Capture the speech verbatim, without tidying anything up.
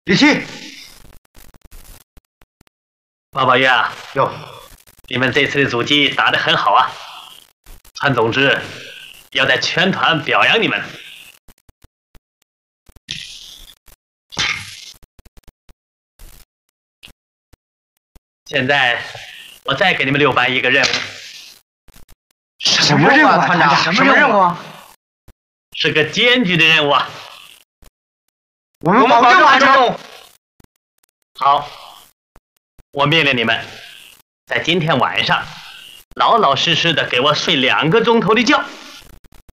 立起！ 报报员啊， 哟， 你们这次的阻击打得很好啊！团总之要在全团表扬你们。现在我再给你们六班一个任务。 什么任务啊，团长？什么任务啊？ 是个艰巨的任务啊！ 我们保证完成。 好，我命令你们，在今天晚上，老老实实的给我睡两个钟头的觉。